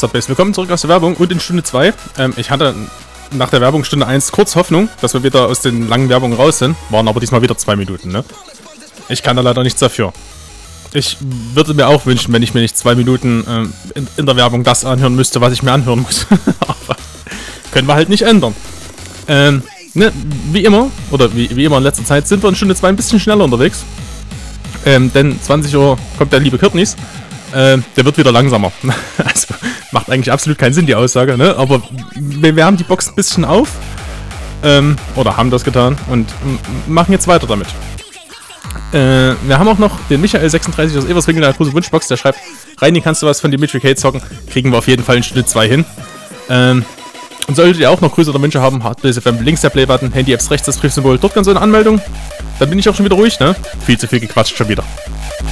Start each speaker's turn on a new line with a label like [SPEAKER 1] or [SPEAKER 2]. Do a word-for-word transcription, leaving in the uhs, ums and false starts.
[SPEAKER 1] Subbase. Willkommen zurück aus der Werbung und in Stunde zwei. Ähm, ich hatte nach der Werbung Stunde eins kurz Hoffnung, dass wir wieder aus den langen Werbungen raus sind. Waren aber diesmal wieder zwei Minuten, ne? Ich kann da leider nichts dafür. Ich würde mir auch wünschen, wenn ich mir nicht zwei Minuten ähm, in, in der Werbung das anhören müsste, was ich mir anhören muss. Aber können wir halt nicht ändern. Ähm, ne, wie immer, oder wie, wie immer in letzter Zeit, sind wir in Stunde zwei ein bisschen schneller unterwegs. Ähm, denn zwanzig Uhr kommt der liebe Kürtnis. Ähm, der wird wieder langsamer. Also, macht eigentlich absolut keinen Sinn, die Aussage, ne? Aber wir wärmen die Box ein bisschen auf. Ähm, oder haben das getan und machen jetzt weiter damit. Äh, wir haben auch noch den Michael sechsunddreißig aus Everswinkel in der große Wunschbox, der schreibt, Reini, kannst du was von Dimitri Kate zocken? Kriegen wir auf jeden Fall in Stunde zwei hin. Ähm, und solltet ihr auch noch größere Wünsche haben, Hardbase F M, links der Play-Button, Handy-Apps rechts das Briefsymbol, dort ganz so eine Anmeldung. Dann bin ich auch schon wieder ruhig, ne? Viel zu viel gequatscht schon wieder.